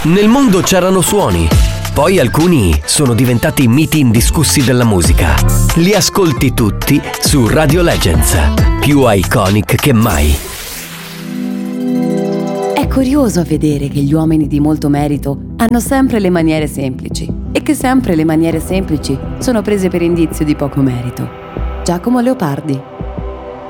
Nel mondo c'erano suoni, poi alcuni sono diventati miti indiscussi della musica. Li ascolti tutti su Radio Legends, più iconic che mai. È curioso vedere che gli uomini di molto merito hanno sempre le maniere semplici e che sempre le maniere semplici sono prese per indizio di poco merito. Giacomo Leopardi.